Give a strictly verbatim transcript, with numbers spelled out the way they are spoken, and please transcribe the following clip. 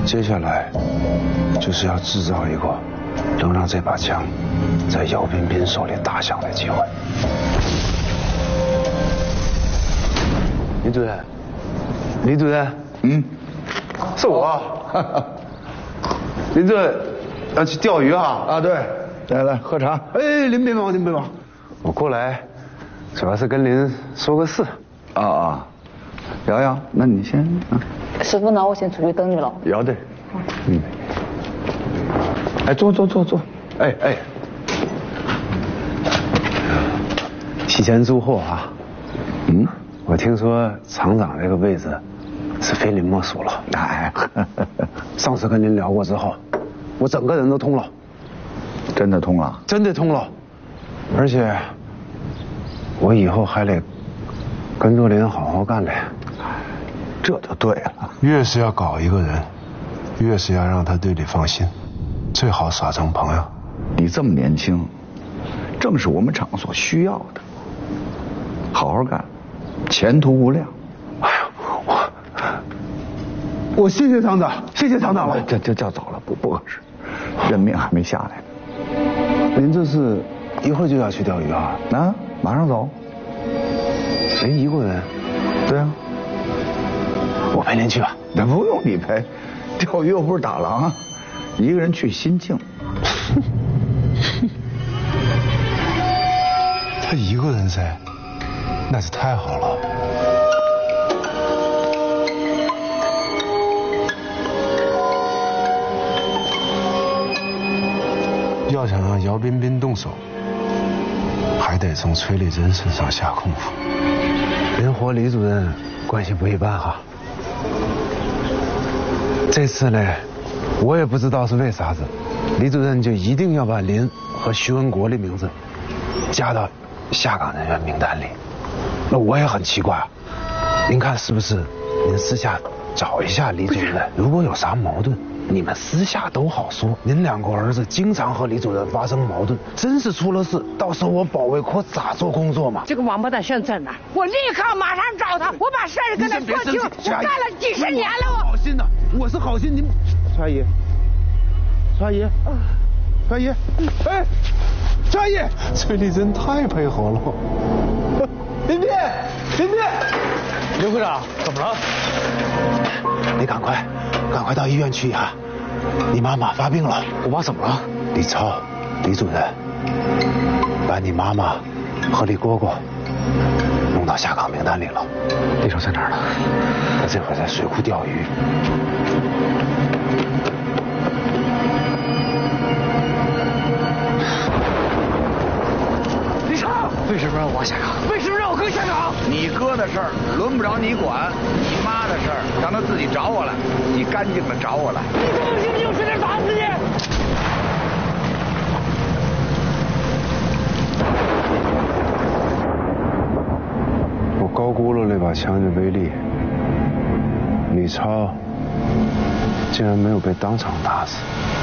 接下来就是要制造一个能让这把枪在姚彬彬手里打响的机会。李主任，李主任， 嗯，是我。林主任要去钓鱼哈？啊，对。来来，喝茶。哎，您别忙，您别忙。 我过来主要是跟您说个事。 啊啊，瑶瑶，那你先啊。 师傅，那我先出去等你了。 要得。嗯。哎，坐坐坐坐。哎哎。 提前祝贺啊！ 嗯， 我听说厂长这个位置是非您莫属了。 哎， 上次跟您聊过之后，我整个人都通了。 真的通了？ 真的通了，而且我以后还得跟着您好好干嘞。 这就对了。 越是要搞一个人，越是要让他对你放心，最好耍成朋友。 你这么年轻，正是我们厂所需要的。好好干，前途无量。 哎呦，我我谢谢厂长，谢谢厂长了。 这这叫早了，不不合适，任命还没下来呢。 您这是一会儿就要去钓鱼啊？ 啊，马上走。 您一个人？ 对啊。 我陪您去吧。 那不用你陪，钓鱼又不是打狼，一个人去心静。 他一个人噻，那是太好了。要想让姚彬彬动手，还得从崔丽珍身上下功夫。 您和李主任关系不一般哈。这次呢，我也不知道是为啥子，李主任就一定要把您和徐文国的名字加到下岗人员名单里。那我也很奇怪，您看是不是？您私下找一下李主任，如果有啥矛盾，你们私下都好说。您两个儿子经常和李主任发生矛盾，真是出了事，到时候我保卫科咋做工作嘛？ 这个王八蛋现在哪？我立刻马上找他，我把事儿跟他说清。我干了几十年了，我好心的，我是好心。您，崔阿姨，崔阿姨，崔阿姨，哎，崔阿姨， 崔丽珍太配合了。 林斌，林斌， 刘科长，怎么了？ 你赶快，赶快到医院去呀！你妈妈发病了。 我妈怎么了？ 李超，李主任，把你妈妈和李蝈蝈弄到下岗名单里了。 李超在哪儿呢？ 他这会儿在水库钓鱼。 李超，为什么让我下岗？为什么让我哥下岗？ 你哥的事儿轮不着你管，你妈的事儿让他自己找我来，你干净的找我来。 你放心，你有谁能打死你？ 我高估了那把枪的威力，李超竟然没有被当场打死。